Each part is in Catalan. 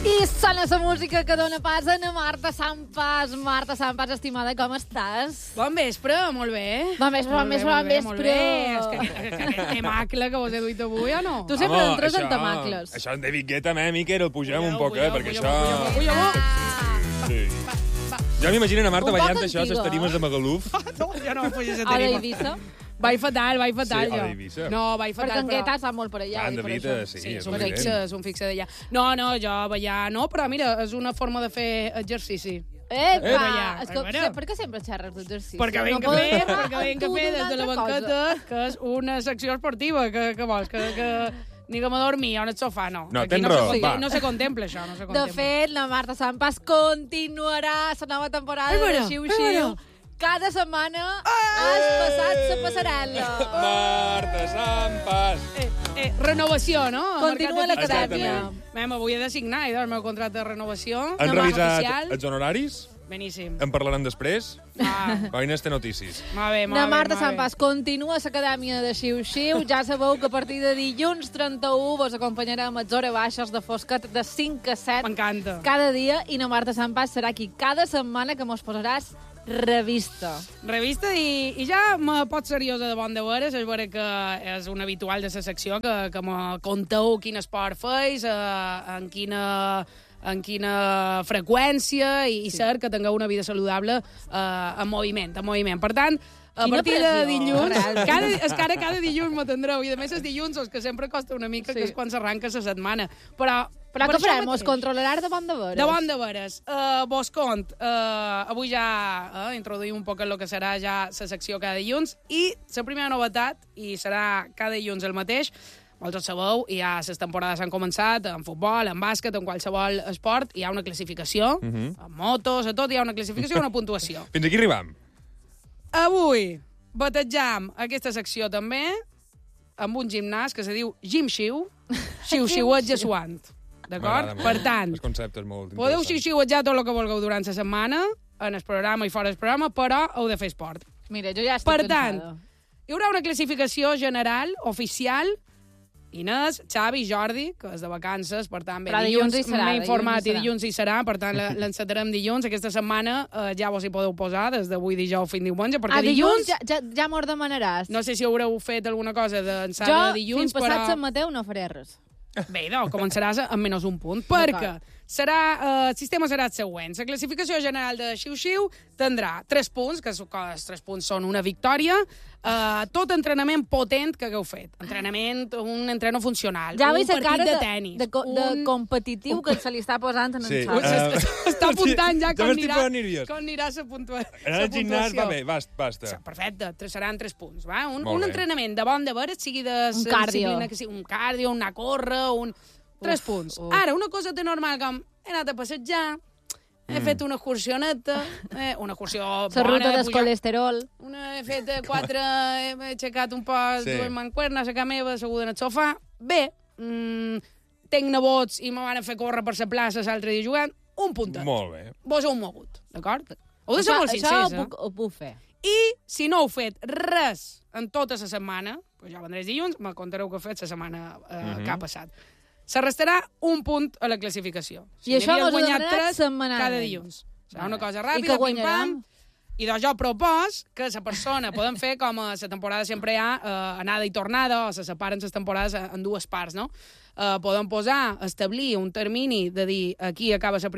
I sona la música que dona pas a Marta Sampas. Marta Sampas, estimada, com estàs? Bon vespre, molt bé. Bon vespre. És que aquest temacle que vos he duit avui, o no? Tu sempre entres en temacles. Això en David Guetta, Miquel, el pugem un poc, perquè això... Sí. Ja m'imagino a Marta Un poc ballant això a les antiga. tarimes de Magaluf. No, jo no pujo a A tarima. d'Eivissa. Vaig fatal, Sí, a jo. d'Eivissa. No, vaig Perquè fatal, en Guetta està molt per allà. En i per David, això. sí, Sí, és és un fixe d'allà. No, jo ballar no, però mira, és una forma de fer exercici. Epa! Bueno. Per què sempre xerres d'exercici? Perquè veiem que podem fer, parlar perquè veiem amb que tu fer d'una des de la altra cosa? banqueta, que és una secció esportiva, que vols, que ni que me dormir en el sofà, no. No, Aquí tens no raó, se, va. no se contempla això, no se De contempla. fet, la Marta Sampas continuarà la nova temporada de Xiu-Xiu. Cada setmana has passat la passarel·la. Marta Sampas. Renovació, no? Continua Mercat de l'acadèmia. fitxatge. M'avui he de signar el meu contracte de renovació. Han Demà revisat oficial. els honoraris? Beníssim. En parlarem després? Ah, Coines té notícies. molt bé, molt La bé. Marta molt bé. Sampas continua a l'acadèmia de Xiu-Xiu. Ja sabeu que a partir de dilluns 31 vos acompanyarem a hores baixes de fosquet de 5 a 7 M'encanta. cada dia i la Marta Sampas serà aquí cada setmana que mos posaràs revista. Revista i ja me pot seriosa de bon de veres, és vera que és un habitual de la secció, que me conteu quin esport feis, en quina freqüència i cert que tingueu una vida saludable en moviment. Per tant, a Quina partir de pressió, dilluns, realment. és que ara cada dilluns me tindreu, i a més els dilluns és que sempre costa una mica, Sí. que és quan s'arranca la setmana. Però Però per què això farem? mateix. Us controlaràs de bon de veres? De bon de veres. Vos cont, avui ja introduïm un poc el que serà ja la secció cada dilluns, i la primera novetat, i serà cada dilluns el mateix, vosaltres sabeu, ja les temporades han començat, en futbol, en bàsquet, en qualsevol esport, hi ha una classificació, en motos, a tot hi ha una classificació i una puntuació. Fins aquí arribam. Avui batejam aquesta secció també amb un gimnàs que se diu Gim-Xiu, xiu-xiuet jesuant. D'acord? M'agrada molt. Per tant, El concepte és molt podeu interessant. xiu-xiuetjar tot el que vulgueu durant la setmana, en el programa i fora del programa, però heu de fer esport. Mira, jo ja estic Per tant, cansada. hi haurà una classificació general, oficial. Inés, Xavi i Jordi, que és de vacances, per tant, Però dilluns hi serà, m'he informat dilluns hi i serà. dilluns hi serà, per tant, l'encetarem dilluns. Aquesta setmana ja vos hi podeu posar, des d'avui dijous fins diumenge, perquè dilluns ja m'ho demanaràs. no sé si haureu fet alguna cosa d'ençà Jo, de dilluns, fins passat però... Sant Mateu, no faré res. Bé, doncs, començaràs amb menys un punt, perquè el sistema serà el següent. La classificació general de Xiu-Xiu tindrà 3 punts, que els 3 punts són una victòria, tot entrenament potent que hagueu fet. Un entreno funcional, Ja un veig la partit cara de tenis. de competitiu que se li està posant en Sí. el xavi. Està apuntant ja Ja com m'estic anirà, posant nerviós. com anirà la En el gimnàs va bé, basta. Perfecte, seran 3 punts. Va? Molt Un bé. entrenament de bon de veres, sigui de Un cardio. disciplina que sigui un cardio, una córrer, 3 punts. Ara, una cosa de normal com he anat a passejar, he fet una excursioneta, una excursió bona. La ruta he del pujat- colesterol. he fet 4, he aixecat un poc, Sí. dues mancuernes a casa meva, asseguda en el sofà. Bé, tenc nebots i me van fer córrer per la plaça l'altre dia jugant, un puntet. Molt bé. Vos heu mogut, d'acord? Heu de ser molt sincers, Això ho puc fer. I si no heu fet res en tota la setmana, doncs ja vendré dilluns, me contareu què heu fet la setmana que ha passat. Se restarà un punt a la classificació. I això n'havies mos ho guanyat donarà 3 setmanalment. cada dilluns. Serà una cosa I ràpida, que pim-pam. I doncs jo propos que la persona podem fer com a la temporada sempre hi ha anada i tornada, o se separen les temporades en 2 parts, no? Podem establir un termini de dir aquí acaba la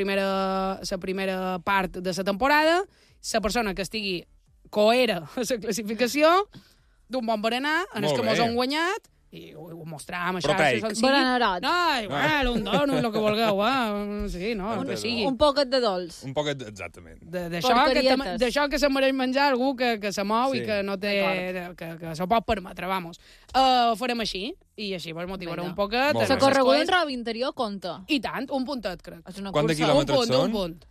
primera part de la temporada, la persona que estigui coera a la classificació, d'un bon berenar, en els Molt que mos bé. han guanyat, i ho mostràvem a Proteic. xarxes on sigui. Berenerot. No, igual, un donut, el que vulgueu, sí, no, el que sigui. Un poquet de dolç. Un poquet, exactament. Porquerietes. D'això que se mereix menjar algú que se mou Sí. i que no té... que s'ho pot permetre, vamos. Ho farem així, i així vos motivaré Vinga. un poquet. Molt La bé. correguda en roba interior compta. I tant, un puntet, crec. És una Quant de cursa. quilòmetres són? Un punt.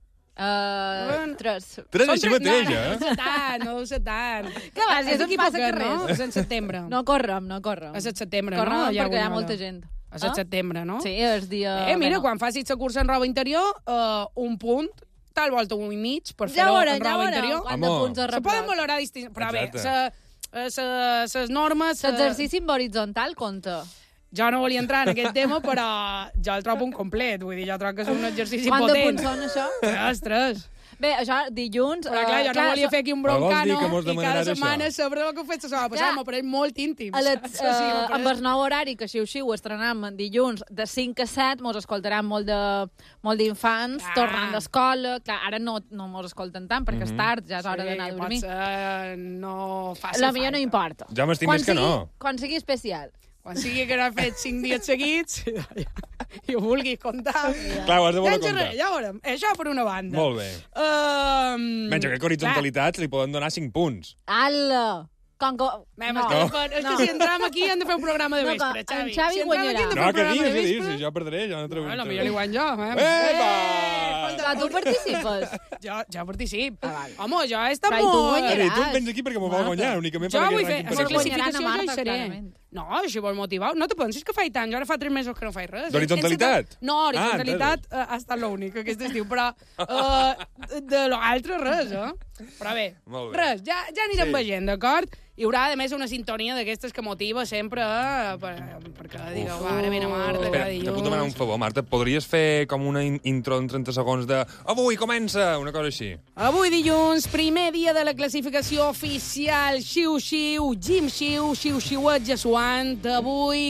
3. Tres Són així tres- mateix, no, eh? No sé tant, no sé tant. Què vas, És és aquí passa poquet, que res. no? És en setembre. No correm, no correm. És el setembre, Correm no? perquè hi ha guanyada. molta gent. És el setembre, no? Sí, és dia... Mira, Bueno. quan facis la cursa en roba interior, un punt, tal volta un i mig, per Ja fer-ho veurem, en ja roba veurem interior. quant de Amor. punts es Se poden rebrà. valorar distints. Però bé, Exacte. les normes... L'exercici en horitzontal compta. Jo no volia entrar en aquest tema, però jo el trobo un complet. Vull dir, jo trobo que és un exercici Quant potent. de punts són, això? 3. Bé, això, dilluns... Però clar, jo no volia fer aquí un broncano i cada setmana això? saber el que he fet la setmana passada. M'apareix molt íntim. Amb el nou horari, que xiu-xiu estrenem dilluns de 5 a 7, mos escoltaran molt d'infants tornant d'escola. Clar, ara no mos escolten tant, perquè és tard, ja és hora d'anar a dormir. Potser no faci La millor no importa. Ja m'estim més que no. Quan sigui especial. Quan sigui que n'ha fet 5 dies seguits i ho vulguis contar. Clar, ho has de voler contar. Ja veurem. Això per una banda. Molt bé. Menys que horitzonalitats li poden donar 5 punts. Ala! És que si entram aquí hem de fer un programa de vespre, Xavi. En Xavi guanyarà. No, que diguis, si jo perdré, jo no treballo. Bueno, millor li guany jo. Epa! Tu participes? Jo participo. Home, jo he estat Però tu molt... guanyaràs. Tu em tens aquí perquè m'ho vol guanyar, únicament Jo perquè vull fer... ranking La per aquí. classificació Marta, ja hi seré. clarament. No, així vol motivar. No te pensis que faig tant. Jo ara fa 3 mesos que no faig res. D'horitzonalitat? No, horitzonalitat ha estat l'única aquest estiu, però de l'altre res, Però bé, res, ja anirem veient, d'acord? Hi haurà, a més, una sintonia d'aquestes que motiva sempre, perquè digueu, ara vine Marta, cada dilluns. Te puc demanar un favor, Marta? Podries fer com una intro en 30 segons de avui comença, una cosa així? Avui dilluns, primer dia de la classificació oficial, xiu-xiu, Jim Xiu, xiu-xiuet Jesuant, avui